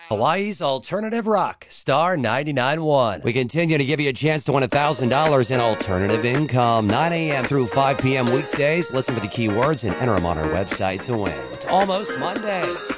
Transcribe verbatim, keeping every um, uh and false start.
Hawaii's Alternative Rock, Star ninety-nine point one. We continue to give you a chance to win one thousand dollars in alternative income. nine a.m. through five p.m. weekdays. Listen for the keywords and enter them on our website to win. It's almost Monday.